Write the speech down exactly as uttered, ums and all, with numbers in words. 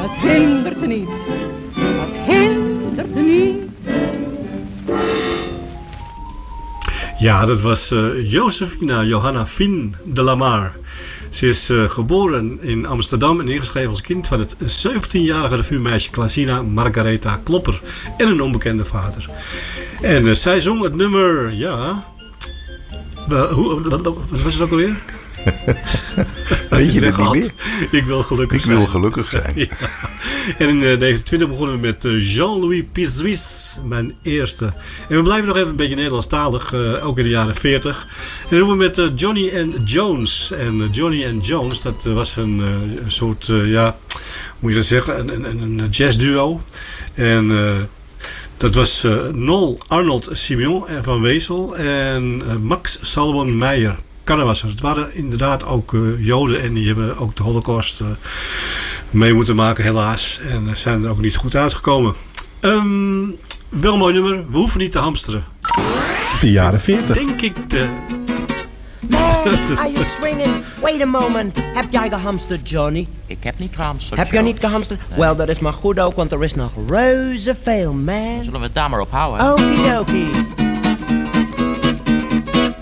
Het hindert niet, het hindert niet. Ja, dat was uh, Josefina Johanna Fien de la Mar. Ze is uh, geboren in Amsterdam en ingeschreven als kind van het zeventienjarige revuemeisje Klasina Margaretha Klopper en een onbekende vader. En uh, zij zong het nummer, ja... Uh, hoe, wat was het ook alweer? Weet je het niet meer? Ik wil gelukkig ik zijn. Ik wil gelukkig zijn. Ja. En in uh, negentien twintig begonnen we met uh, Jean-Louis Pissuis, mijn eerste. En we blijven nog even een beetje Nederlandstalig, uh, ook in de jaren veertig. En dan doen we met uh, Johnny and Jones. En uh, Johnny and Jones, dat uh, was een, uh, een soort, uh, ja, hoe moet je dat zeggen, een, een, een jazzduo. En... Uh, Dat was uh, Nol Arnold Simeon van Wezel en uh, Max Salomon Meijer. Kannewasser. Het waren inderdaad ook uh, Joden en die hebben ook de Holocaust uh, mee moeten maken helaas. En uh, zijn er ook niet goed uitgekomen. Um, wel een mooi nummer. We hoeven niet te hamsteren. De jaren veertig. Denk ik de... Man, are you swinging? Wait a moment. Heb jij gehamsterd, Johnny? Ik heb niet gehamsterd. Heb jij niet gehamsterd? Nee. Wel, dat is maar goed ook, want er is nog reuze veel, man. Zullen we het daar maar op houden? Okie dokie.